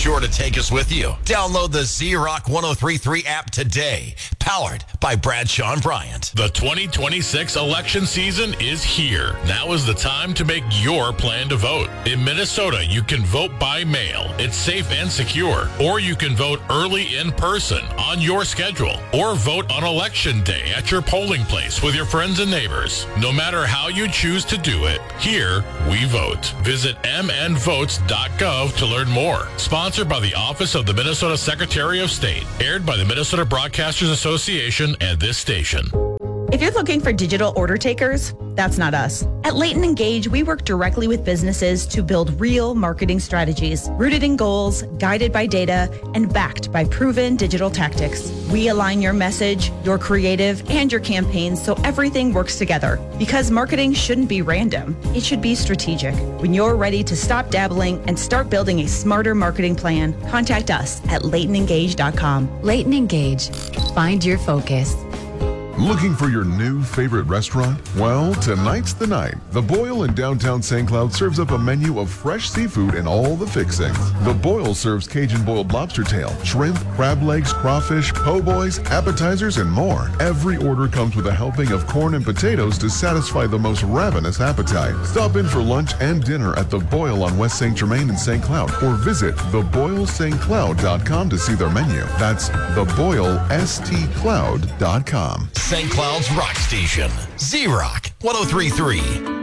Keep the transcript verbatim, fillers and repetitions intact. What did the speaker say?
sure to take us with you. Download the Z-Rock ten thirty-three app today. Powered by Bradshaw and Bryant. The twenty twenty-six election season is here. Now is the time to make your plan to vote. In Minnesota, you can vote by mail. It's safe and secure. Or you can vote early in person on your schedule. Or vote on election day at your polling place with your friends and neighbors. No matter how you choose to do it, here we vote. Visit m n votes dot gov to learn more. Sponsored by the Office of the Minnesota Secretary of State. Aired by the Minnesota Broadcasters Association and this station. If you're looking for digital order takers, that's not us. At Leighton Engage, we work directly with businesses to build real marketing strategies, rooted in goals, guided by data, and backed by proven digital tactics. We align your message, your creative, and your campaigns so everything works together. Because marketing shouldn't be random. It should be strategic. When you're ready to stop dabbling and start building a smarter marketing plan, contact us at leighton engage dot com. Leighton Engage. Find your focus. Looking for your new favorite restaurant? Well, tonight's the night. The Boyle in downtown Saint Cloud serves up a menu of fresh seafood and all the fixings. The Boyle serves Cajun boiled lobster tail, shrimp, crab legs, crawfish, po' boys, appetizers, and more. Every order comes with a helping of corn and potatoes to satisfy the most ravenous appetite. Stop in for lunch and dinner at The Boyle on West Saint Germain in Saint Cloud or visit the boyle st cloud dot com to see their menu. That's the boyle st cloud dot com. Saint Cloud's Rock Station. Z-Rock ten thirty-three.